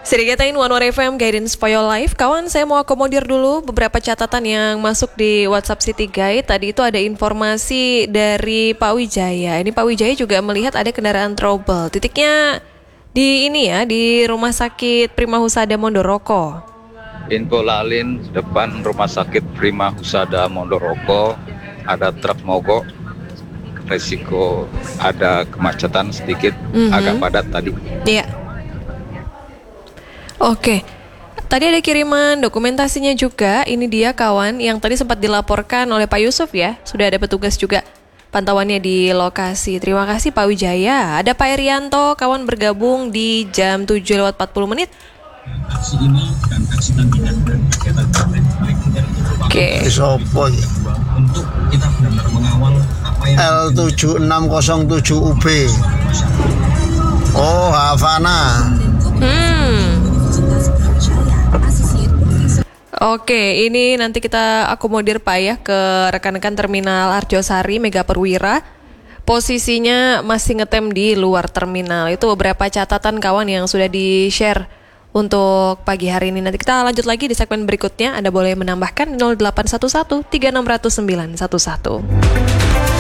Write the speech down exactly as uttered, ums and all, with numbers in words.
Sedikatain One More F M Guidance for Your Life. Kawan, saya mau akomodir dulu beberapa catatan yang masuk di WhatsApp City Guide. Tadi itu ada informasi dari Pak Wijaya. Ini Pak Wijaya juga melihat ada kendaraan trouble. Titiknya di ini ya, di Rumah Sakit Prima Husada Mondoroko. Info lalin depan Rumah Sakit Prima Husada Mondoroko ada truk mogok. Resiko ada kemacetan sedikit, mm-hmm. agak padat tadi. Iya. Oke, tadi ada kiriman dokumentasinya juga. Ini dia kawan yang tadi sempat dilaporkan oleh Pak Yusuf ya. Sudah ada petugas juga pantauannya di lokasi. Terima kasih Pak Wijaya. Ada Pak Erianto, kawan bergabung di jam tujuh lewat empat puluh menit. Aksi ini dan aksi tandingan dan kegiatan baik dari Oke. Sopo ya? Untuk kita benar-benar mengawal apa yang L tujuh enam nol tujuh U B. Oh, Havana. Hmm. Oke, ini nanti kita akomodir Pak ya ke rekan-rekan terminal Arjosari Mega Perwira. Posisinya masih ngetem di luar terminal. Itu beberapa catatan kawan yang sudah di-share untuk pagi hari ini. Nanti kita lanjut lagi di segmen berikutnya. Anda boleh menambahkan nol delapan satu satu tiga enam nol nol sembilan satu satu.